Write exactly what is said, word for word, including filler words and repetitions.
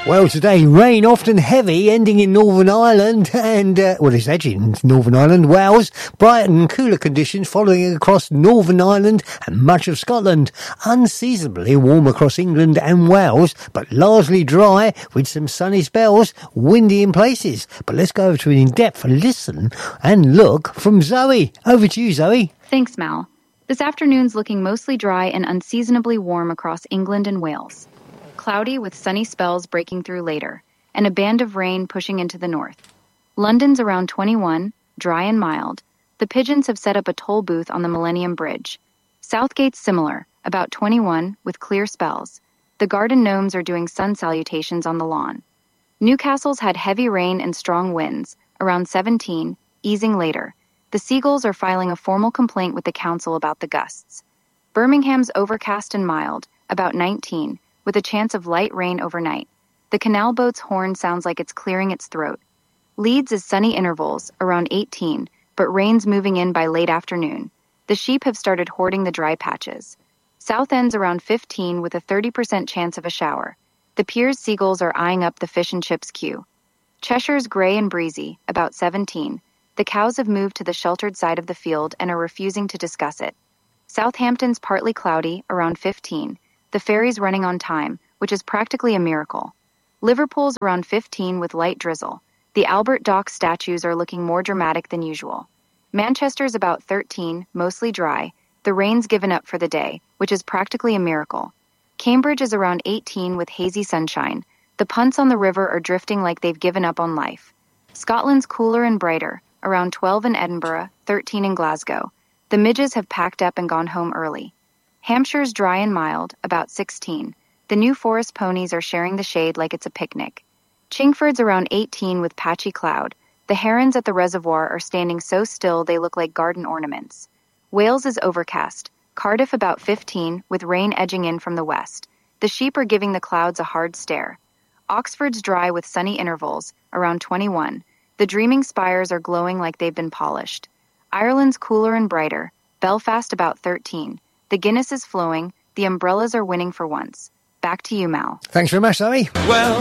Well, today, rain often heavy, ending in Northern Ireland and, uh, well, it's edging in Northern Ireland, Wales. Brighton, cooler conditions following across Northern Ireland and much of Scotland. Unseasonably warm across England and Wales, but largely dry with some sunny spells, windy in places. But let's go over to an in-depth listen and look from Zoe. Over to you, Zoe. Thanks, Mal. This afternoon's looking mostly dry and unseasonably warm across England and Wales. Cloudy with sunny spells breaking through later, and a band of rain pushing into the north. London's around twenty-one, dry and mild. The Pigeons have set up a toll booth on the Millennium Bridge. Southgate's similar, about twenty-one, with clear spells. The Garden Gnomes are doing sun salutations on the lawn. Newcastle's had heavy rain and strong winds, around seventeen, easing later. The Seagulls are filing a formal complaint with the council about the gusts. Birmingham's overcast and mild, about nineteen, with a chance of light rain overnight. The canal boat's horn sounds like it's clearing its throat. Leeds is sunny intervals, around eighteen, but rain's moving in by late afternoon. The sheep have started hoarding the dry patches. Southend's around fifteen with a thirty percent chance of a shower. The Piers Seagulls are eyeing up the fish and chips queue. Cheshire's grey and breezy, about seventeen. The cows have moved to the sheltered side of the field and are refusing to discuss it. Southampton's partly cloudy, around fifteen. The ferry's running on time, which is practically a miracle. Liverpool's around fifteen with light drizzle. The Albert Dock statues are looking more dramatic than usual. Manchester's about thirteen, mostly dry. The rain's given up for the day, which is practically a miracle. Cambridge is around eighteen with hazy sunshine. The punts on the river are drifting like they've given up on life. Scotland's cooler and brighter, around twelve in Edinburgh, thirteen in Glasgow. The midges have packed up and gone home early. Hampshire's dry and mild, about sixteen. The New Forest ponies are sharing the shade like it's a picnic. Chingford's around eighteen with patchy cloud. The herons at the reservoir are standing so still they look like garden ornaments. Wales is overcast. Cardiff about fifteen, with rain edging in from the west. The sheep are giving the clouds a hard stare. Oxford's dry with sunny intervals, around twenty-one. The dreaming spires are glowing like they've been polished. Ireland's cooler and brighter. Belfast about thirteen. The Guinness is flowing. The umbrellas are winning for once. Back to you, Mal. Thanks very much, Zoe. Well,